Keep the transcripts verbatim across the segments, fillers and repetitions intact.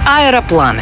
Аэропланы.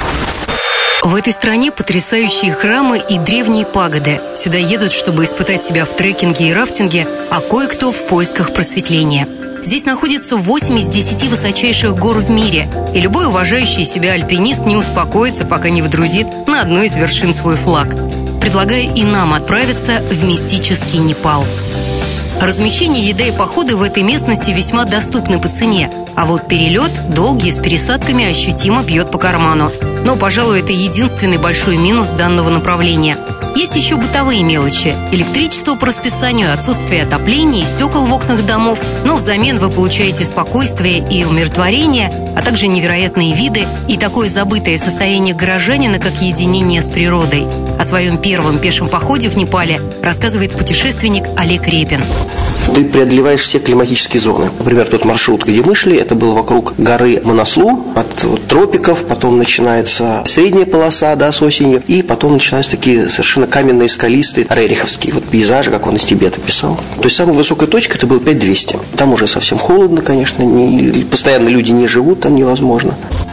В этой стране потрясающие храмы и древние пагоды. Сюда едут, чтобы испытать себя в трекинге и рафтинге, а кое-кто в поисках просветления. Здесь находится восемь из десяти высочайших гор в мире, и любой уважающий себя альпинист не успокоится, пока не вдрузит на одной из вершин свой флаг. Предлагаю и нам отправиться в мистический Непал. Размещение, еда и походы в этой местности весьма доступны по цене, а вот перелет, долгий, с пересадками, ощутимо бьет по карману. Но, пожалуй, это единственный большой минус данного направления. Есть еще бытовые мелочи. Электричество по расписанию, отсутствие отопления и стекол в окнах домов, но взамен вы получаете спокойствие и умиротворение, а также невероятные виды и такое забытое состояние горожанина, как единение с природой. О своем первом пешем походе в Непале рассказывает путешественник Олег Репин. Ты преодолеваешь все климатические зоны. Например, тот маршрут, где мы шли, это был вокруг горы Манаслу, от вот, тропиков, потом начинается средняя полоса, да, с осенью, и потом начинаются такие совершенно каменные, скалистые, рериховские вот, пейзажи, как он из Тибета писал. То есть самая высокая точка это было пять тысяч двести. Там уже совсем холодно, конечно, не, постоянно люди не живут, там невозможно.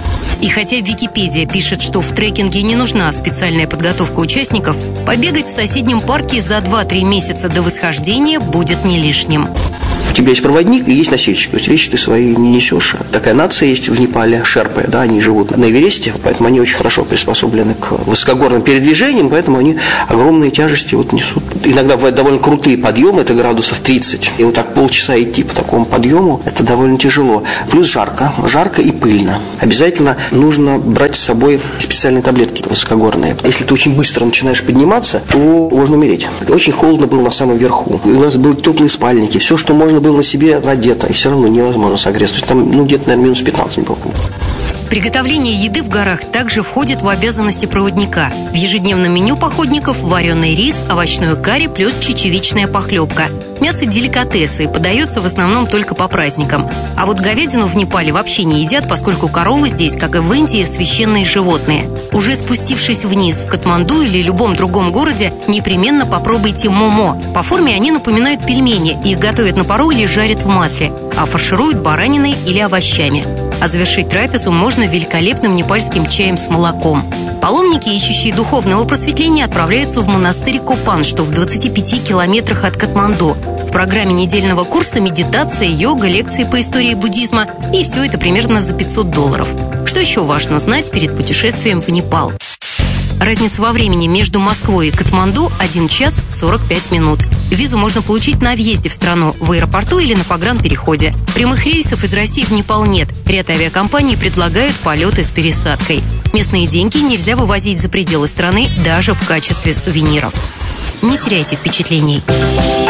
И хотя Википедия пишет, что в трекинге не нужна специальная подготовка участников, побегать в соседнем парке за два-три месяца до восхождения будет не лишним. У тебя есть проводник и есть носильщик, то есть вещи ты свои не несешь. Такая нация есть в Непале, шерпы, да, они живут на Эвересте, поэтому они очень хорошо приспособлены к высокогорным передвижениям, поэтому они огромные тяжести вот несут. Иногда бывают довольно крутые подъемы, это градусов тридцать, и вот так полчаса идти по такому подъему, это довольно тяжело. Плюс жарко, жарко и пыльно. Обязательно нужно брать с собой специальные таблетки высокогорные. Если ты очень быстро начинаешь подниматься, то можно умереть. Очень холодно было на самом верху. У нас были теплые спальники, все, что можно было на себе надето, и все равно невозможно согреться. То есть там, ну, где-то, наверное, минус пятнадцать было. Приготовление еды в горах также входит в обязанности проводника. В ежедневном меню походников вареный рис, овощное карри плюс чечевичная похлебка. Мясо деликатесы, подается в основном только по праздникам. А вот говядину в Непале вообще не едят, поскольку коровы здесь, как и в Индии, священные животные. Уже спустившись вниз в Катманду или любом другом городе, непременно попробуйте момо. По форме они напоминают пельмени, их готовят на пару или жарят в масле, а фаршируют бараниной или овощами. А завершить трапезу можно великолепным непальским чаем с молоком. Паломники, ищущие духовного просветления, отправляются в монастырь Копан, что в двадцати пяти километрах от Катманду. В программе недельного курса медитация, йога, лекции по истории буддизма, и все это примерно за пятьсот долларов. Что еще важно знать перед путешествием в Непал? Разница во времени между Москвой и Катманду – один час сорок пять минут. Визу можно получить на въезде в страну, в аэропорту или на погранпереходе. Прямых рейсов из России в Непал нет. Ряд авиакомпаний предлагают полеты с пересадкой. Местные деньги нельзя вывозить за пределы страны даже в качестве сувениров. Не теряйте впечатлений.